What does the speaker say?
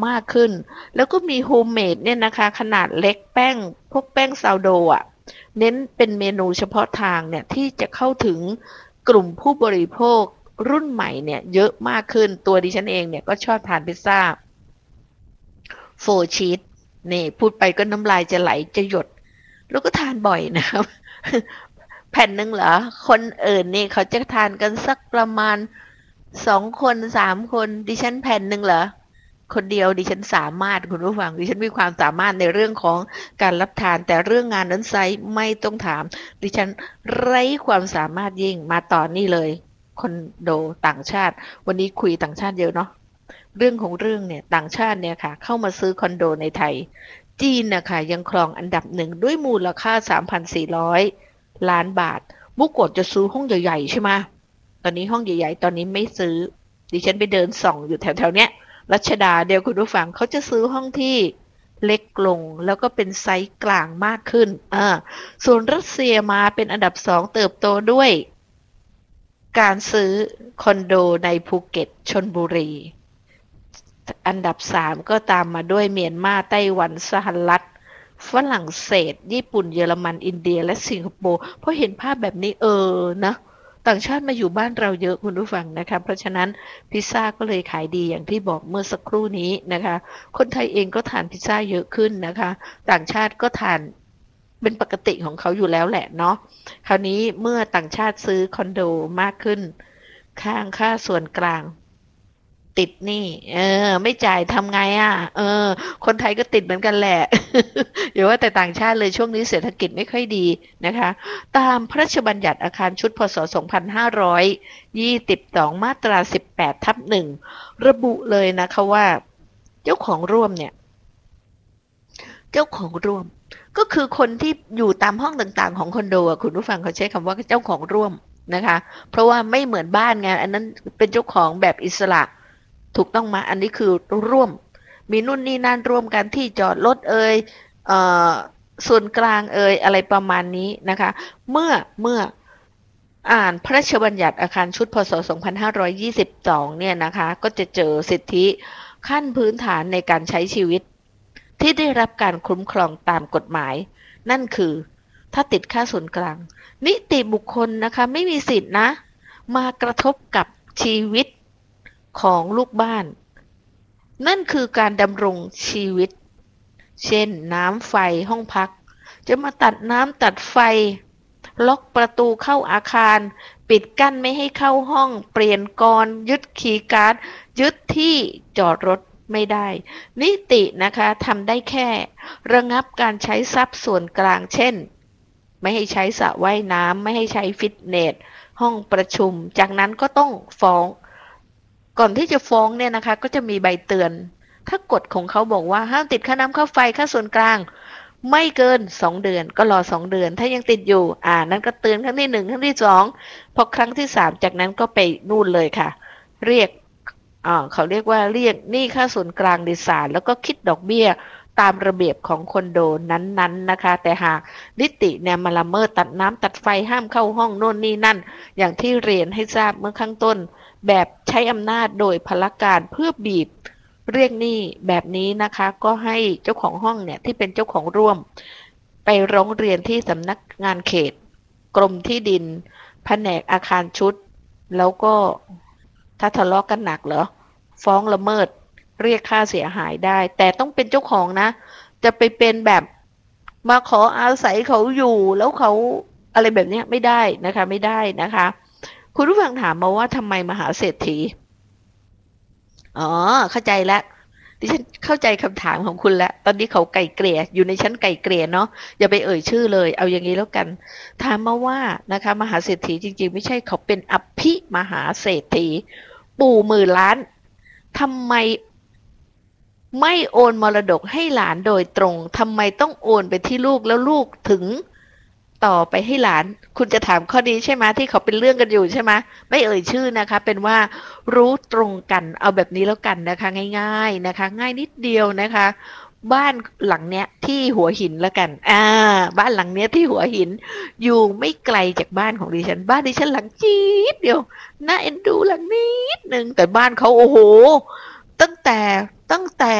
มากขึ้นแล้วก็มีโฮมเมดเนี่ยนะคะขนาดเล็กแป้งพวกแป้งซาวโดอ่ะเน้นเป็นเมนูเฉพาะทางเนี่ยที่จะเข้าถึงกลุ่มผู้บริโภครุ่นใหม่เนี่ยเยอะมากขึ้นตัวดิฉันเองเนี่ยก็ชอบทานพิซซ่าโฟร์ชีสนี่พูดไปก็น้ำลายจะไหลจะหยดแล้วก็ทานบ่อยนะครับแผ่นหนึ่งเหรอคนอื่นนี่เขาจะทานกันสักประมาณ2 คน3 คนดิฉันแผ่นหนึ่งเหรอคนเดียวดิฉันสามารถคุณผู้ฟังดิฉันมีความสามารถในเรื่องของการรับทานแต่เรื่องงานนั้นไซส์ไม่ต้องถามดิฉันไร้ความสามารถยิ่งมาต่อนี่เลยคอนโดต่างชาติวันนี้คุยต่างชาติเยอะเนาะเรื่องของเรื่องเนี่ยต่างชาติเนี่ยค่ะเข้ามาซื้อคอนโดในไทยจีนนะคะยังครองอันดับ1ด้วยมูลค่า 3,400 ล้านบาทเมื่อก่อนจะซื้อห้องใหญ่ๆใช่ไหมตอนนี้ห้องใหญ่ๆตอนนี้ไม่ซื้อดิฉันไปเดินส่องอยู่แถวๆเนี้ยรัชดาเดียวคุณผู้ฟังเขาจะซื้อห้องที่เล็กลงแล้วก็เป็นไซส์กลางมากขึ้นส่วนรัสเซียมาเป็นอันดับ2เติบโตด้วยการซื้อคอนโดในภูเก็ตชลบุรีอันดับ3ก็ตามมาด้วยเมียนมาไต้หวันสหรัฐฝรั่งเศสญี่ปุ่นเยอรมันอินเดียและสิงคโปร์พอเห็นภาพแบบนี้นะต่างชาติมาอยู่บ้านเราเยอะคุณผู้ฟังนะคะเพราะฉะนั้นพิซซ่าก็เลยขายดีอย่างที่บอกเมื่อสักครู่นี้นะคะคนไทยเองก็ทานพิซซ่าเยอะขึ้นนะคะต่างชาติก็ทานเป็นปกติของเขาอยู่แล้วแหละเนาะคราวนี้เมื่อต่างชาติซื้อคอนโดมากขึ้นข้างค่าส่วนกลางติดหนี้ไม่จ่ายทำไงคนไทยก็ติดเหมือนกันแหละอย่าว่าแต่ต่างชาติเลยช่วงนี้เศรษฐกิจไม่ค่อยดีนะคะตามพระราชบัญญัติอาคารชุดพศ2522มาตรา18/1ระบุเลยนะคะว่าเจ้าของร่วมเนี่ยเจ้าของร่วมก็คือคนที่อยู่ตามห้องต่างๆของคอนโดคุณผู้ฟังเขาใช้คำว่าเจ้าของร่วมนะคะเพราะว่าไม่เหมือนบ้านไงอันนั้นเป็นเจ้าของแบบอิสระถูกต้องมาอันนี้คือร่วมมีนู่นนี่นั่นร่วมกันที่จอดรถเอ่อส่วนกลางอะไรประมาณนี้นะคะเมื่ออ่านพระราชบัญญัติอาคารชุดพศ2522เนี่ยนะคะก็จะเจอสิทธิขั้นพื้นฐานในการใช้ชีวิตที่ได้รับการคุ้มครองตามกฎหมายนั่นคือถ้าติดค่าส่วนกลางนิติบุคคลนะคะไม่มีสิทธินะมากระทบกับชีวิตของลูกบ้านนั่นคือการดำรงชีวิตเช่นน้ำไฟห้องพักจะมาตัดน้ำตัดไฟล็อกประตูเข้าอาคารปิดกั้นไม่ให้เข้าห้องเปลี่ยนกลยึดคีย์การ์ดยึดที่จอดรถไม่ได้นิตินะคะทำได้แค่ระงับการใช้ทรัพย์ส่วนกลางเช่นไม่ให้ใช้สระว่ายน้ำไม่ให้ใช้ฟิตเนสห้องประชุมจากนั้นก็ต้องฟ้องก่อนที่จะฟ้องเนี่ยนะคะก็จะมีใบเตือนถ้ากฎของเขาบอกว่าห้ามติดค่าน้ำค่าไฟค่าส่วนกลางไม่เกิน2 เดือนก็รอ2 เดือนถ้ายังติดอยู่นั่นก็เตือนครั้งที่1ครั้งที่2พอครั้งที่3จากนั้นก็ไปนู่นเลยค่ะเรียกเขาเรียกว่าเรียกหนี้ค่าส่วนกลางในศาลแล้วก็คิดดอกเบี้ยตามระเบียบของคอนโดนั้นๆนะคะแต่หากนิติเนี่ยมาละเมิดตัดน้ำตัดไฟห้ามเข้าห้องโน่นนี่นั่นอย่างที่เรียนให้ทราบเมื่อข้างต้นแบบใช้อำนาจโดยพลการเพื่อบีบเรียกหนี้แบบนี้นะคะก็ให้เจ้าของห้องเนี่ยที่เป็นเจ้าของร่วมไปร้องเรียนที่สำนักงานเขตกรมที่ดินแผนกอาคารชุดแล้วก็ถ้าทะเลาะกันหนักเหรอฟ้องละเมิดเรียกค่าเสียหายได้แต่ต้องเป็นเจ้าของนะจะไปเป็นแบบมาขออาศัยเขาอยู่แล้วเขาอะไรแบบนี้ไม่ได้นะคะไม่ได้นะคะคุณผู้ฟังถามมาว่าทำไมมหาเศรษฐีเข้าใจแล้วดิฉันเข้าใจคำถามของคุณแล้วตอนนี้เขาไก่เกลี่ยอยู่ในชั้นไก่เกลี่ยเนาะอย่าไปเอ่ยชื่อเลยเอาอย่างนี้แล้วกันถามมาว่านะคะมหาเศรษฐีจริงๆไม่ใช่เขาเป็นอภิมหาเศรษฐีปู่หมื่นล้านทำไมไม่โอนมรดกให้หลานโดยตรงทำไมต้องโอนไปที่ลูกแล้วลูกถึงต่อไปให้หลานคุณจะถามข้อนี้ใช่ไหมที่เขาเป็นเรื่องกันอยู่ใช่ไหมไม่เอ่ยชื่อนะคะเป็นว่ารู้ตรงกันเอาแบบนี้แล้วกันนะคะง่ายๆนะคะง่ายนิดเดียวนะคะบ้านหลังเนี้ยที่หัวหินแล้วกันบ้านหลังเนี้ยที่หัวหินอยู่ไม่ไกลจากบ้านของดิฉันบ้านดิฉันหลังจี๊ดเดียวน่าเอ็นดูหลังนิดนึงแต่บ้านเขาโอ้โหตั้งแต่